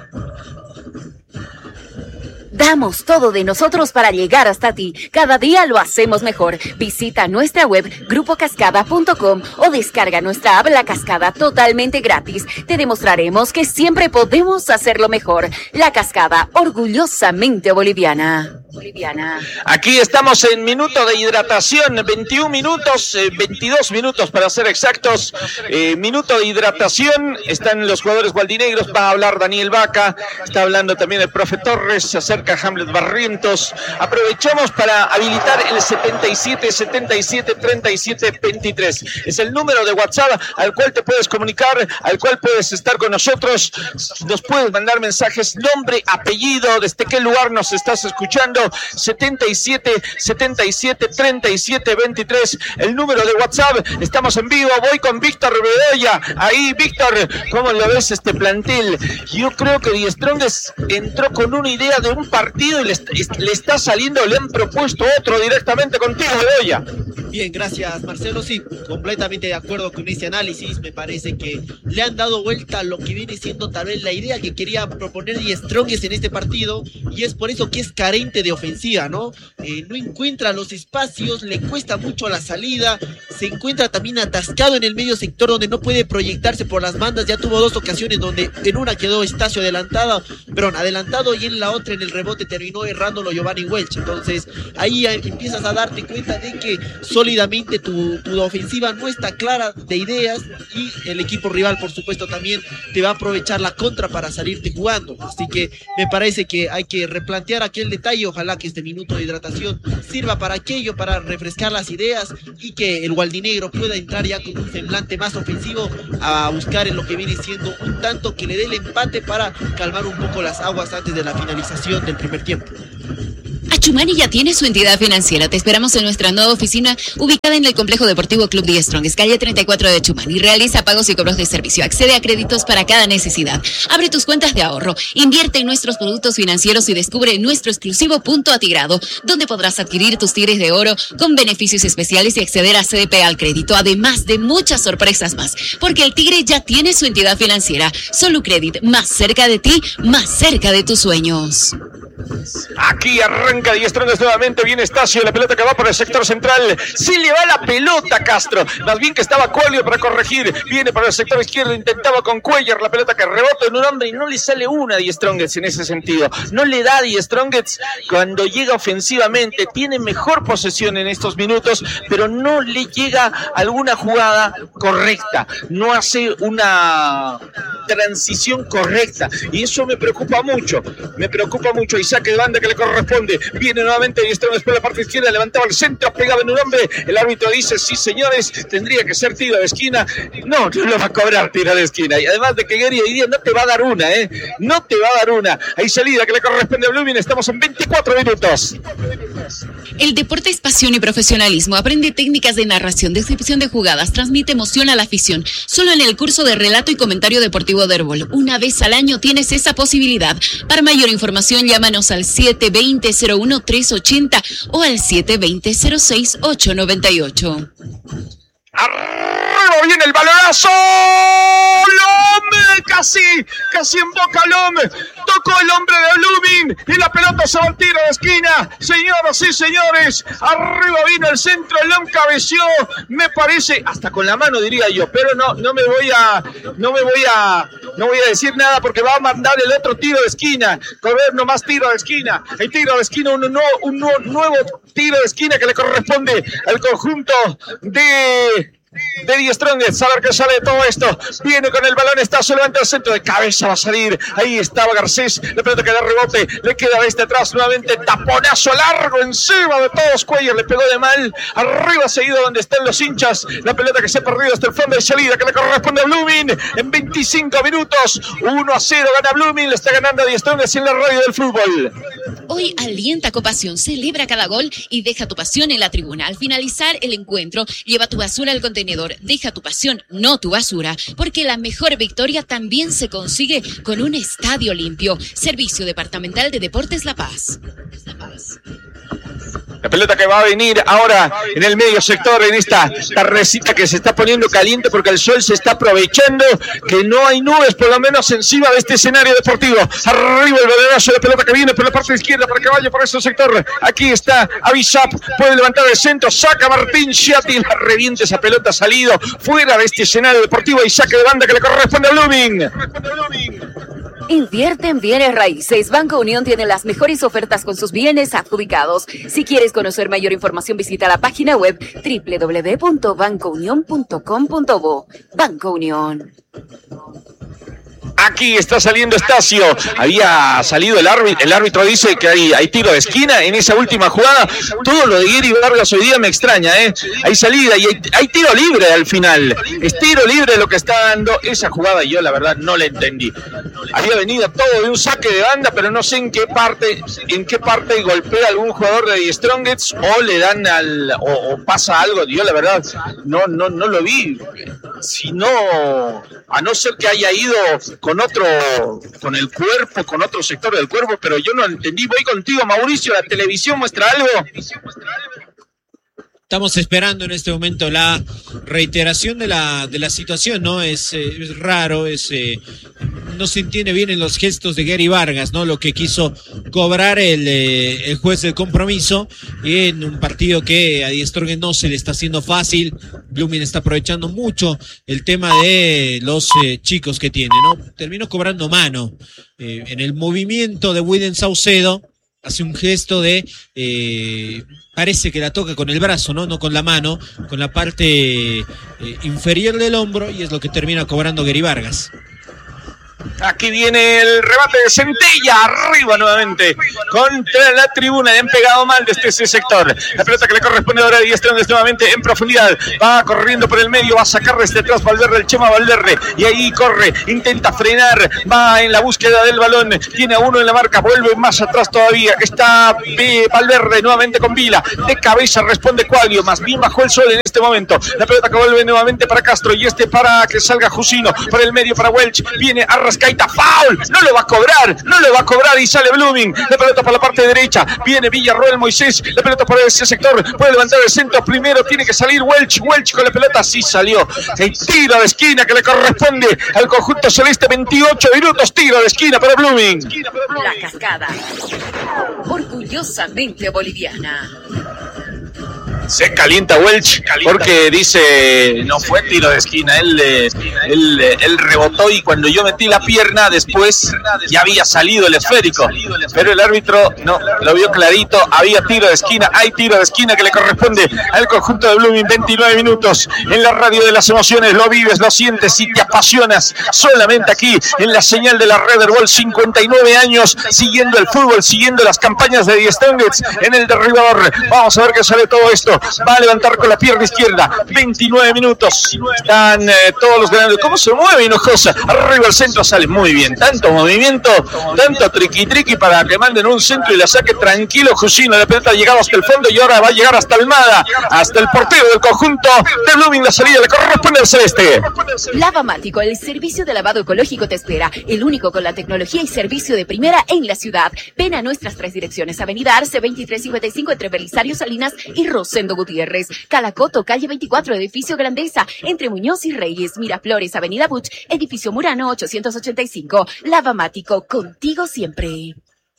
Damos todo de nosotros para llegar hasta ti. Cada día lo hacemos mejor. Visita nuestra web grupocascada.com o descarga nuestra app La Cascada totalmente gratis. Te demostraremos que siempre podemos hacerlo mejor. La Cascada, orgullosamente boliviana. Aquí estamos en minuto de hidratación, 22 minutos para ser exactos. Minuto de hidratación, están los jugadores gualdinegros, va a hablar Daniel Vaca, está hablando también el profe Torres, se acerca Hamlet Barrientos. Aprovechamos para habilitar el 77-37-37-23. Es el número de WhatsApp al cual te puedes comunicar, al cual puedes estar con nosotros. Nos puedes mandar mensajes, nombre, apellido, desde qué lugar nos estás escuchando. 77-37-37-23, el número de WhatsApp. Estamos en vivo, voy con Víctor Bedoya. Ahí, Víctor, ¿cómo lo ves este plantel? Yo creo que Die Strongest entró con una idea de un partido y le está saliendo, le han propuesto otro directamente contigo, Bedoya. Bien, gracias, Marcelo. Sí, completamente de acuerdo con ese análisis. Me parece que le han dado vuelta a lo que viene siendo tal vez la idea que quería proponer Die Strongest en este partido, y es por eso que es carente de ofensiva, ¿no? No encuentra los espacios, le cuesta mucho la salida, se encuentra también atascado en el medio sector donde no puede proyectarse por las bandas. Ya tuvo dos ocasiones donde en una quedó Estacio adelantado y en la otra en el rebote terminó errándolo Giovanni Welch. Entonces ahí empiezas a darte cuenta de que sólidamente tu ofensiva no está clara de ideas, y el equipo rival por supuesto también te va a aprovechar la contra para salirte jugando. Así que me parece que hay que replantear aquel detalle. Ojalá que este minuto de hidratación sirva para aquello, para refrescar las ideas y que el gualdinegro pueda entrar ya con un semblante más ofensivo a buscar en lo que viene siendo un tanto que le dé el empate para calmar un poco las aguas antes de la finalización del primer tiempo. Achumani ya tiene su entidad financiera. Te esperamos en nuestra nueva oficina ubicada en el Complejo Deportivo Club Die Strongest, calle 34 de Achumani. Realiza pagos y cobros de servicio. Accede a créditos para cada necesidad. Abre tus cuentas de ahorro. Invierte en nuestros productos financieros y descubre nuestro exclusivo punto atigrado, donde podrás adquirir tus tigres de oro con beneficios especiales y acceder a CDP al crédito, además de muchas sorpresas más. Porque el tigre ya tiene su entidad financiera. Solucredit, más cerca de ti, más cerca de tus sueños. Aquí arranca Die Strongest nuevamente, viene Estacio, la pelota que va por el sector central, se le va la pelota Castro, más bien que estaba Cuello para corregir, viene para el sector izquierdo, intentaba con Cuellar, la pelota que rebota en un hombre y no le sale una a Die Strongest en ese sentido, no le da a Die Strongest cuando llega ofensivamente, tiene mejor posesión en estos minutos, pero no le llega alguna jugada correcta, no hace una transición correcta, y eso me preocupa mucho, y saque de banda que le corresponde, viene nuevamente Die Strongest por la parte izquierda, levantaba el centro, pegaba en un hombre, el árbitro dice, sí señores, tendría que ser tiro de esquina, no lo va a cobrar tiro de esquina, y además de que Gary hoy día no te va a dar una, no te va a dar una, hay salida que le corresponde a Blooming, estamos en 24 minutos. El deporte es pasión y profesionalismo, aprende técnicas de narración, descripción de jugadas, transmite emoción a la afición, solo en el curso de relato y comentario deportivo de Herbol, una vez al año tienes esa posibilidad. Para mayor información llámanos al 720-01-380 o al 720-06-898. Arriba viene el balonazo, Lom, casi en boca Lom, tocó el hombre de Blooming y la pelota se va al tiro de esquina, señoras y señores, arriba vino el centro, Lom cabeció, me parece, hasta con la mano diría yo, pero no voy a decir nada porque va a mandar el otro tiro de esquina, correr nomás tiro de esquina, el tiro de esquina, un nuevo tiro de esquina que le corresponde al conjunto de Die Strongest, a ver qué sale de todo esto, viene con el balón, Estacio, levanta el centro, de cabeza va a salir, ahí estaba Garcés, la pelota que da rebote, le queda este atrás, nuevamente taponazo largo encima de todos, Cuellar le pegó de mal, arriba seguido donde están los hinchas, la pelota que se ha perdido hasta el fondo de salida, que le corresponde a Blooming, en 25 minutos, 1-0 gana Blooming, le está ganando a Die Strongest en la radio del fútbol. Hoy alienta con pasión, celebra cada gol y deja tu pasión en la tribuna. Al finalizar el encuentro, lleva tu basura al contenedor, deja tu pasión, no tu basura, porque la mejor victoria también se consigue con un estadio limpio. Servicio Departamental de Deportes La Paz. La pelota que va a venir ahora en el medio sector, en esta tardecita que se está poniendo caliente porque el sol se está aprovechando, que no hay nubes por lo menos encima de este escenario deportivo. Arriba el balonazo de pelota que viene por la parte izquierda para que vaya por ese sector. Aquí está Avisap, puede levantar el centro, saca Martín Chiatti, la reviente esa pelota, salido fuera de este escenario deportivo y saque de banda que le corresponde a Blooming. Invierte en bienes raíces. Banco Unión tiene las mejores ofertas con sus bienes adjudicados. Si quieres conocer mayor información, visita la página web www.bancounion.com.bo. Banco Unión. Aquí está saliendo Estacio, había salido el árbitro dice que hay tiro de esquina en esa última jugada, todo lo de Gary Vargas hoy día me extraña, hay salida y hay tiro libre al final, es tiro libre lo que está dando esa jugada, yo la verdad no la entendí, había venido todo de un saque de banda, pero no sé en qué parte golpea algún jugador de Die Strongest o le dan o pasa algo, yo la verdad no lo vi, sino a no ser que haya ido con el cuerpo, con otro sector del cuerpo, pero yo no entendí. Voy contigo, Mauricio, la televisión muestra algo. Estamos esperando en este momento la reiteración de la situación, ¿no? Es raro, no se entiende bien en los gestos de Gary Vargas, ¿no? Lo que quiso cobrar el juez del compromiso y en un partido que a Die Strongest no se le está haciendo fácil. Blooming está aprovechando mucho el tema de los chicos que tiene, ¿no? Terminó cobrando mano en el movimiento de William Saucedo. Hace un gesto de, parece que la toca con el brazo, no con la mano, con la parte inferior del hombro, y es lo que termina cobrando Gary Vargas. Aquí viene el rebate de Centella, arriba nuevamente contra la tribuna, le han pegado mal desde ese sector, la pelota que le corresponde ahora a Die Strongest nuevamente en profundidad, va corriendo por el medio, va a sacar desde atrás Valverde, el Chema Valverde, y ahí corre, intenta frenar, va en la búsqueda del balón, tiene a uno en la marca, vuelve más atrás todavía, está Valverde nuevamente con Vila, de cabeza responde Cuaglio, más bien bajó el sol en este momento, la pelota que vuelve nuevamente para Castro, y para que salga Jusino, por el medio para Welch, viene a Rascaita, foul, no lo va a cobrar y sale Blooming, la pelota por la parte derecha, viene Villarroel, Moisés, la pelota por ese sector, puede levantar el centro, primero tiene que salir Welch con la pelota, sí salió, el tiro de esquina que le corresponde al conjunto celeste, 28 minutos, tiro de esquina para Blooming. La Cascada, orgullosamente boliviana. Se calienta Welch porque dice no fue tiro de esquina, él rebotó y cuando yo metí la pierna después ya había salido el esférico, pero el árbitro no, lo vio clarito, había tiro de esquina, hay tiro de esquina que le corresponde al conjunto de Blooming. 29 minutos en la radio de las emociones, lo vives, lo sientes y te apasionas solamente aquí en la señal de la Red Herbol. 59 años siguiendo el fútbol, siguiendo las campañas de Die Strongest en el derribador. Vamos a ver qué sale todo esto. Va a levantar con la pierna izquierda. 29 minutos. Están todos los grandes. ¿Cómo se mueve Hinojosa? Arriba al centro sale muy bien. Tanto movimiento, tanto triqui para que manden un centro y la saque tranquilo Jusino. La pelota ha llegado hasta el fondo y ahora va a llegar hasta Almada, hasta el portero del conjunto de Blooming. La salida le corresponde al celeste. Lavamático, el servicio de lavado ecológico te espera. El único con la tecnología y servicio de primera en la ciudad. Ven a nuestras 3 direcciones. Avenida Arce 2355 entre Belisario Salinas y Rosendo Gutiérrez. Calacoto, calle 24, edificio Grandeza, entre Muñoz y Reyes. Miraflores, avenida Buch, edificio Murano 885. Lavamático, contigo siempre.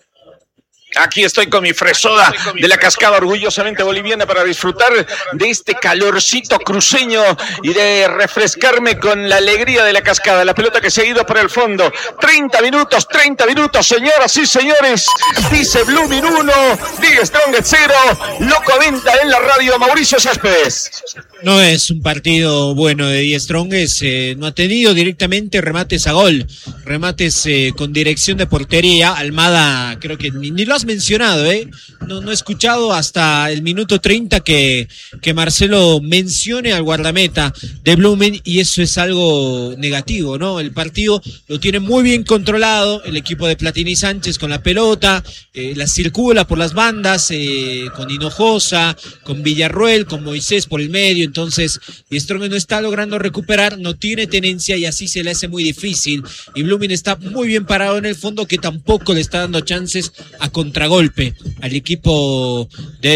Aquí estoy con mi fresoda de la Cascada, orgullosamente boliviana, para disfrutar de este calorcito cruceño y de refrescarme con la alegría de la Cascada. La pelota que se ha ido por el fondo. 30 minutos, señoras y señores. Dice Blooming 1, Die Strongest 0. Lo comenta en la radio Mauricio Céspedes. No es un partido bueno de Die Strongest, no ha tenido directamente remates a gol, remates con dirección de portería. Almada creo que ni lo has mencionado, no he escuchado hasta el minuto 30 que Marcelo mencione al guardameta de Blooming, y eso es algo negativo, ¿no? El partido lo tiene muy bien controlado el equipo de Platini Sánchez con la pelota, la circula por las bandas, con Hinojosa, con Villarroel, con Moisés por el medio. Entonces Die Strongest no está logrando recuperar, no tiene tenencia y así se le hace muy difícil, y Blooming está muy bien parado en el fondo, que tampoco le está dando chances a contragolpe al equipo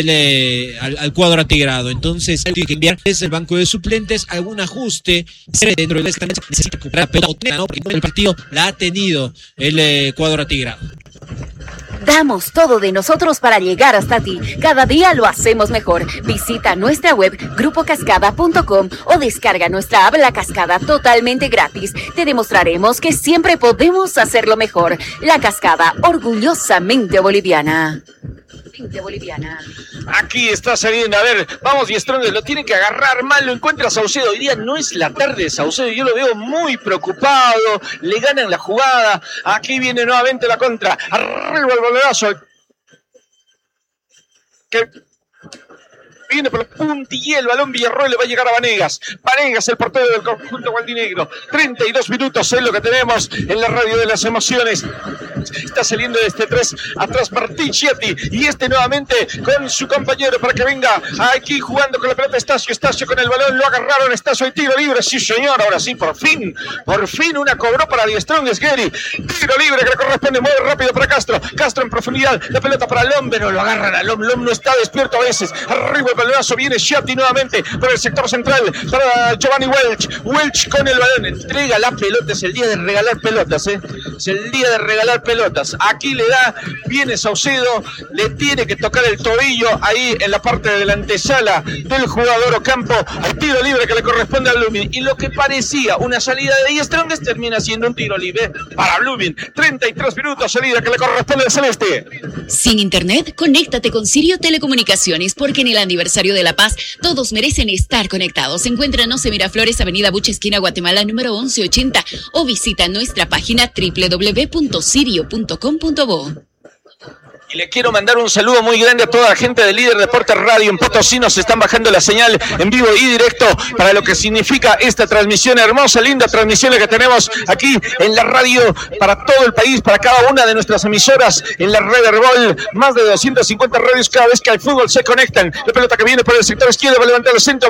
al cuadro atigrado. Entonces tiene que enviar desde el banco de suplentes algún ajuste dentro de esta cancha. Necesita recuperar pelota, ¿no? Porque el partido la ha tenido el cuadro atigrado. Damos todo de nosotros para llegar hasta ti. Cada día lo hacemos mejor. Visita nuestra web grupocascada.com o descarga nuestra app La Cascada totalmente gratis. Te demostraremos que siempre podemos hacerlo mejor. La Cascada, orgullosamente boliviana. Aquí está saliendo, a ver, vamos Die Strongest, lo tiene que agarrar mal, lo encuentra Saucedo. Hoy día no es la tarde de Saucedo, yo lo veo muy preocupado, le ganan la jugada. Aquí viene nuevamente la contra, arriba el balonazo. Viene por la puntilla el balón, Villarroel le va a llegar a Vanegas, el portero del conjunto gualdinegro. 32 minutos es lo que tenemos en la radio de las emociones. Está saliendo de este 3 atrás Martín Chieti, y nuevamente con su compañero para que venga aquí jugando con la pelota Estacio con el balón, lo agarraron, Estacio y tiro libre. Sí señor, ahora sí, por fin una cobró para Die Strongest. Gary, tiro libre que le corresponde, mueve rápido para Castro en profundidad, la pelota para Lom, pero lo agarran a Lom no está despierto a veces. Arriba el balonazo, viene Chieti nuevamente por el sector central para Giovanni Welch con el balón, entrega la pelota. Es el día de regalar pelotas, es el día de regalar pelotas. Aquí le da, viene Saucedo, le tiene que tocar el tobillo ahí en la parte de la antesala del jugador Ocampo, al tiro libre que le corresponde a Blooming, y lo que parecía una salida de Die Strongest termina siendo un tiro libre para Blooming. 33 minutos, salida que le corresponde al celeste. Sin internet, conéctate con Sirio Telecomunicaciones, porque en el aniversario de La Paz todos merecen estar conectados. Encuéntranos en Miraflores, avenida Buch, esquina Guatemala, número 1180, o visita nuestra página www.sirio.com.bo. Y le quiero mandar un saludo muy grande a toda la gente de Líder Deportes Radio en Potosí. Nos están bajando la señal en vivo y directo para lo que significa esta transmisión hermosa, linda transmisión que tenemos aquí en la radio para todo el país, para cada una de nuestras emisoras en la red Herbol. Más de 250 radios cada vez que al fútbol se conectan. La pelota que viene por el sector izquierdo va a levantar el centro, marca un hombre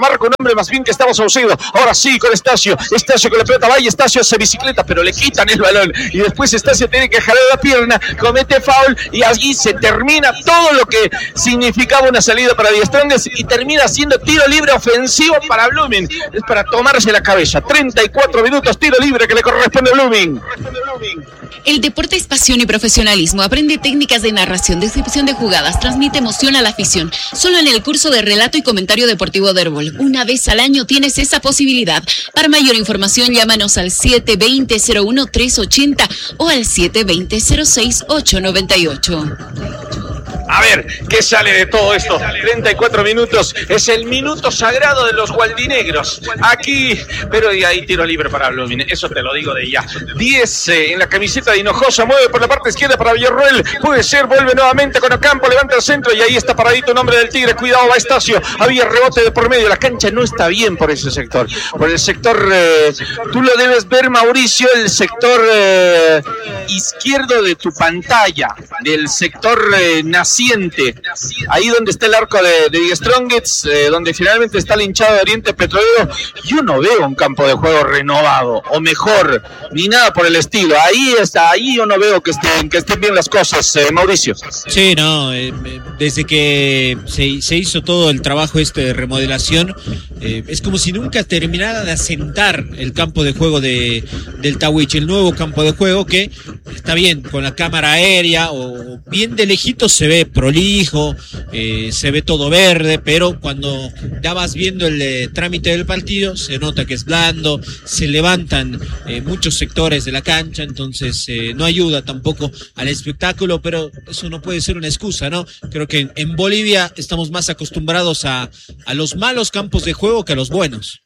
hombre más bien que estaba Saucedo. Ahora sí, con Estacio con la pelota va y Estacio hace bicicleta, pero le quitan el balón. Y después Estacio tiene que jalar la pierna, comete foul y allí se termina todo lo que significaba una salida para Die Strongest y termina siendo tiro libre ofensivo para Blooming. Es para tomarse la cabeza. 34 minutos, tiro libre que le corresponde a Blooming. El deporte es pasión y profesionalismo. Aprende técnicas de narración, descripción de jugadas, transmite emoción a la afición. Solo en el curso de relato y comentario deportivo de Herbol. Una vez al año tienes esa posibilidad. Para mayor información, llámanos al 720-01380 o al 720-06898. A ver, ¿qué sale de todo esto? 34 minutos, es el minuto sagrado de los gualdinegros. Aquí, pero y ahí tiro libre para Blooming, eso te lo digo de ya. 10 en la camiseta de Hinojosa, mueve por la parte izquierda para Villarroel. Puede ser, vuelve nuevamente con Ocampo, levanta el centro y ahí está paradito un hombre del Tigre. Cuidado, va Estacio, había rebote de por medio. La cancha no está bien por ese sector. Por el sector, tú lo debes ver, Mauricio, el sector izquierdo de tu pantalla, del sector naciente. Ahí donde está el arco de Die Strongest, donde finalmente está el hinchado de Oriente Petrolero. Yo no veo un campo de juego renovado, o mejor, ni nada por el estilo. Ahí yo no veo que estén bien las cosas, Mauricio. Sí, no, desde que se hizo todo el trabajo de remodelación, es como si nunca terminara de asentar el campo de juego del Tahuichi, el nuevo campo de juego que está bien, con la cámara aérea o bien de lejitos se ve prolijo, se ve todo verde, pero cuando ya vas viendo el trámite del partido, se nota que es blando, se levantan muchos sectores de la cancha, entonces no ayuda tampoco al espectáculo, pero eso no puede ser una excusa, ¿no? Creo que en Bolivia estamos más acostumbrados a los malos campos de juego que a los buenos.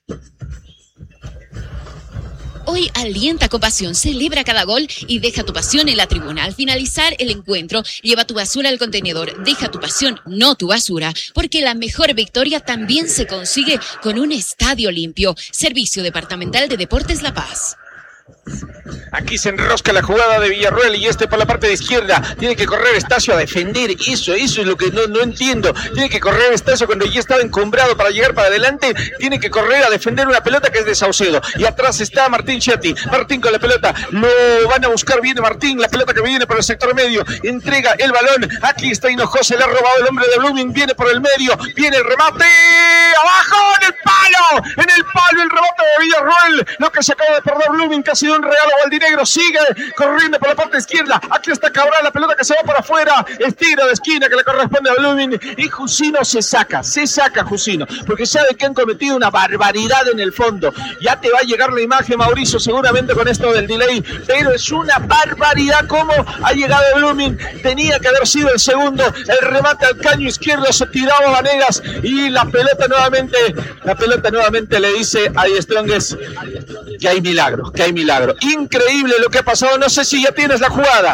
Hoy alienta con pasión, celebra cada gol y deja tu pasión en la tribuna. Al finalizar el encuentro, lleva tu basura al contenedor. Deja tu pasión, no tu basura, porque la mejor victoria también se consigue con un estadio limpio. Servicio Departamental de Deportes La Paz. Aquí se enrosca la jugada de Villarroel y por la parte de izquierda. Tiene que correr Estacio a defender. Eso es lo que no entiendo. Tiene que correr Estacio cuando ya estaba encumbrado para llegar para adelante. Tiene que correr a defender una pelota que es de Saucedo. Y atrás está Martín Chiatti. Martín con la pelota. Lo van a buscar bien Martín. La pelota que viene por el sector medio. Entrega el balón. Aquí está Hinojosa. Le ha robado el hombre de Blooming. Viene por el medio. Viene el remate. Abajo en el palo. En el palo el rebote de Villarroel. Lo que se acaba de perder Blooming, que ha sido un regalo gualdinegro. Sigue corriendo por la parte izquierda. Aquí está Cabral, la pelota que se va para afuera. Estira de esquina que le corresponde a Blooming. Y Jusino se saca Jusino, porque sabe que han cometido una barbaridad en el fondo. Ya te va a llegar la imagen, Mauricio, seguramente con esto del delay, pero es una barbaridad cómo ha llegado Blooming. Tenía que haber sido el segundo. El remate al caño izquierdo, se tiraba Vanegas y la pelota nuevamente le dice a Die Strongest que hay milagro. Increíble lo que ha pasado. No sé si ya tienes la jugada.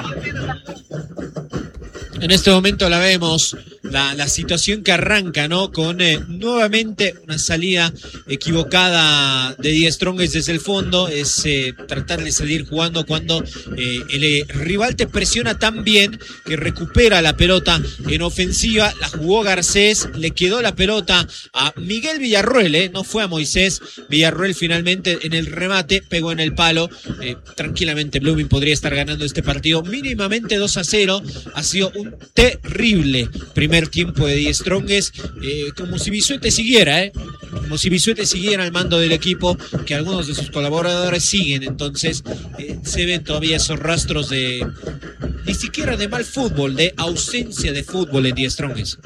En este momento la vemos, la situación que arranca, ¿no? Con nuevamente una salida equivocada de Die Strongest desde el fondo. Es tratar de salir jugando cuando el rival te presiona tan bien que recupera la pelota en ofensiva. La jugó Garcés, le quedó la pelota a Miguel Villarroel, no fue a Moisés. Villarroel finalmente en el remate pegó en el palo. Tranquilamente Blooming podría estar ganando este partido mínimamente 2-0. Ha sido un terrible primer tiempo de Die Strongest, como si Bisuete siguiera, al mando del equipo, que algunos de sus colaboradores siguen. Entonces se ven todavía esos rastros de ni siquiera de mal fútbol, de ausencia de fútbol en Die Strongest.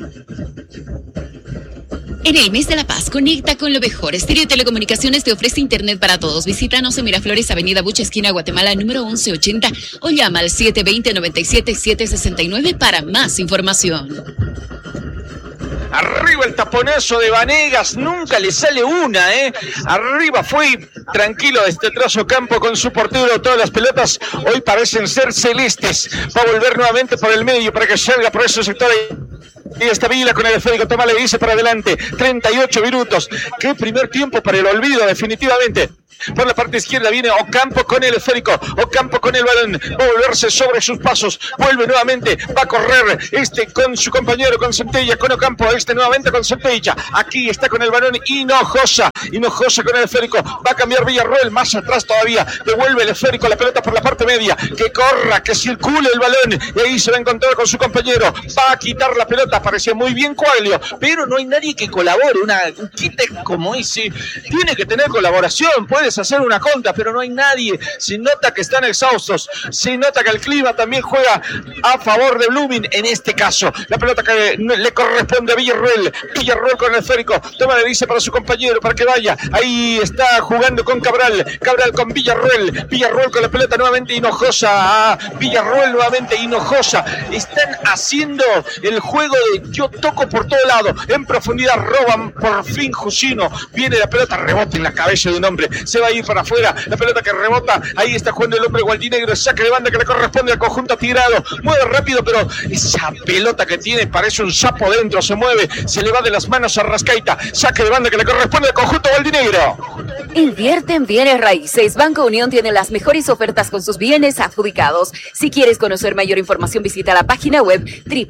En el mes de la paz, conecta con lo mejor. Estéreo Telecomunicaciones te ofrece internet para todos. Visítanos en Miraflores, Avenida Bucha, esquina Guatemala, número 1180, o llama al 720-97-769 para más información. Arriba el taponazo de Vanegas, nunca le sale una, Arriba fue tranquilo desde atrás Ocampo con su portero. Todas las pelotas hoy parecen ser celestes. Va a volver nuevamente por el medio para que salga por esos sectores. Y está Vila con el esférico, Tomás le dice para adelante. 38 minutos. Qué primer tiempo para el olvido, definitivamente. Por la parte izquierda viene Ocampo con el esférico. Ocampo con el balón. Va a volverse sobre sus pasos. Vuelve nuevamente. Va a correr con su compañero, con Centella, con Ocampo. Nuevamente con Centella. Aquí está con el balón Hinojosa. Hinojosa con el esférico. Va a cambiar Villarroel. Más atrás todavía. Devuelve el esférico. La pelota por la parte media. Que corra, que circule el balón. Y ahí se va a encontrar con su compañero. Va a quitar la pelota. Parecía muy bien Coelho. Pero no hay nadie que colabore. Un quite como ese. Tiene que tener colaboración. Puedes hacer una contra, pero no hay nadie. Se nota que están exhaustos, se nota que el clima también juega a favor de Blooming en este caso. La pelota que le corresponde a Villarroel. Villarroel con el esférico, toma la dice para su compañero para que vaya. Ahí está jugando con Cabral. Cabral con Villarroel. Villarroel con la pelota nuevamente Hinojosa. Villarroel nuevamente Hinojosa. Están haciendo el juego de yo toco por todo lado. En profundidad roban por fin Jusino. Viene la pelota, rebota en la cabeza de un hombre. Se va a ir para afuera, la pelota que rebota, ahí está jugando el hombre gualdinegro, saque de banda que le corresponde al conjunto tirado, mueve rápido, pero esa pelota que tiene parece un sapo dentro, se mueve, se le va de las manos a Rascaita, saque de banda que le corresponde al conjunto gualdinegro. Invierte en bienes raíces. Banco Unión tiene las mejores ofertas con sus bienes adjudicados. Si quieres conocer mayor información, visita la página web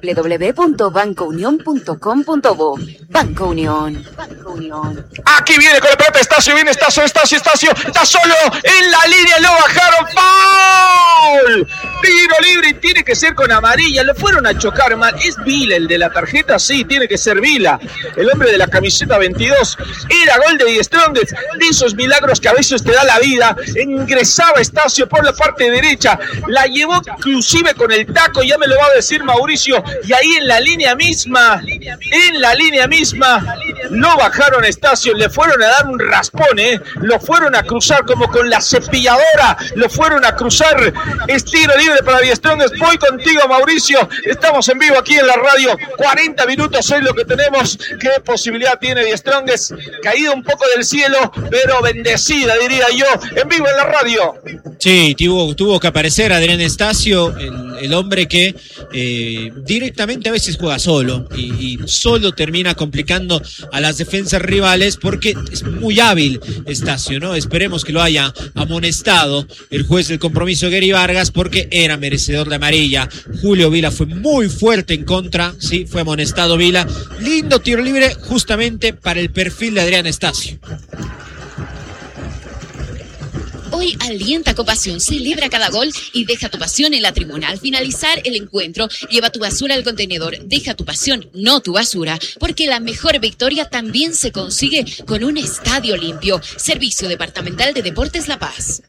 www.bancounion.com.bo. Banco Unión. Aquí viene con la pelota Estacio, viene Estacio, está solo en la línea, lo bajaron, ¡foul! Tiro libre y tiene que ser con amarilla, lo fueron a chocar mal. ¿Es Vila el de la tarjeta? Sí, tiene que ser Vila, el hombre de la camiseta 22. Era gol de Die Strongest, de esos milagros que a veces te da la vida. Ingresaba Estacio por la parte derecha, la llevó inclusive con el taco, ya me lo va a decir Mauricio, y ahí en la línea misma, lo bajaron Estacio, le fueron a dar un raspón, lo fueron a cruzar como con la cepilladora, lo fueron a cruzar. Es tiro libre para Die Strongest. Voy contigo, Mauricio, estamos en vivo aquí en la radio, 40 minutos es lo que tenemos. ¿Qué posibilidad tiene Die Strongest? Caído un poco del cielo, pero bendecida, diría yo, en vivo en la radio. Sí, tuvo que aparecer Adrián Estacio, el hombre que directamente a veces juega solo y solo termina complicando a las defensas rivales porque es muy hábil Estacio, ¿no? Esperemos que lo haya amonestado el juez del compromiso, Gary Vargas, porque era merecedor de amarilla. Julio Vila fue muy fuerte en contra, sí, fue amonestado Vila. Lindo tiro libre justamente para el perfil de Adrián Estacio. Hoy alienta con pasión, celebra cada gol y deja tu pasión en la tribuna. Al finalizar el encuentro, lleva tu basura al contenedor. Deja tu pasión, no tu basura, porque la mejor victoria también se consigue con un estadio limpio. Servicio Departamental de Deportes La Paz.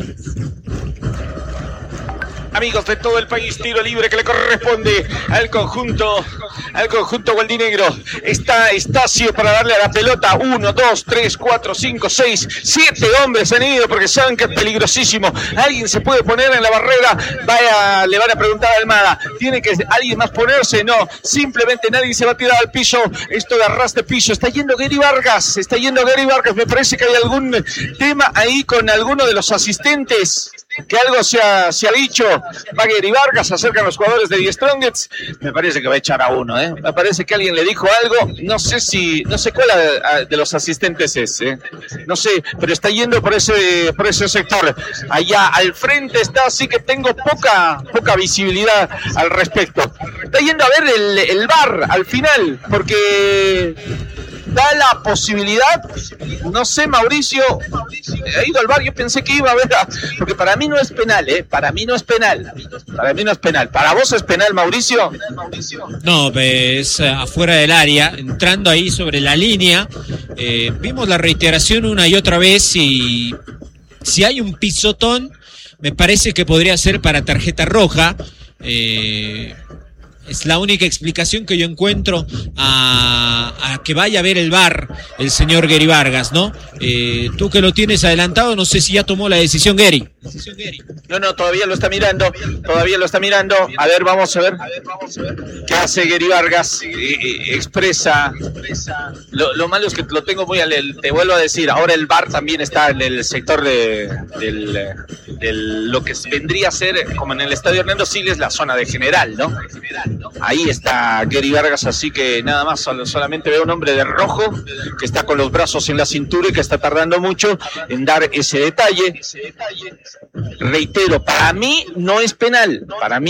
Amigos de todo el país, tiro libre que le corresponde al conjunto gualdinegro. Está Estacio para darle a la pelota. 1, 2, 3, 4, 5, 6, 7 hombres han ido porque saben que es peligrosísimo. Alguien se puede poner en la barrera. Le van a preguntar a Almada, ¿tiene que alguien más ponerse? No, simplemente nadie se va a tirar al piso. Esto de arrastre piso. Está yendo Gary Vargas. Me parece que hay algún tema ahí con alguno de los asistentes, que algo se ha dicho. Va Gary Vargas, se acercan los jugadores de Die Strongest. Me parece que va a echar a uno, Me parece que alguien le dijo algo. No sé cuál de los asistentes es, No sé, pero está yendo por ese sector. Allá al frente está, así que tengo poca visibilidad al respecto. Está yendo a ver el VAR al final, porque da la posibilidad, no sé, Mauricio, ha ido al VAR, yo pensé que iba a ver, porque para mí no es penal, para mí no es penal, ¿para vos es penal, Mauricio? No, es afuera del área, entrando ahí sobre la línea. Vimos la reiteración una y otra vez y si hay un pisotón, me parece que podría ser para tarjeta roja. Es la única explicación que yo encuentro a que vaya a ver el VAR el señor Gary Vargas, ¿no? Tú que lo tienes adelantado, no sé si ya tomó la decisión, Gary. No, todavía lo está mirando. A ver, vamos a ver. ¿Qué hace Gary Vargas? Expresa. Lo malo es que lo tengo muy te vuelvo a decir, ahora el VAR también está en el sector de lo que vendría a ser, como en el estadio Hernando Siles, la zona de general, ¿no? Ahí está Gary Vargas, así que nada más, solamente veo un hombre de rojo que está con los brazos en la cintura y que está tardando mucho en dar ese detalle. Reitero, para mí no es penal,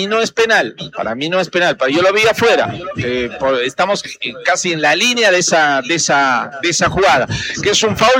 yo lo vi afuera, estamos casi en la línea de esa jugada, que es un foul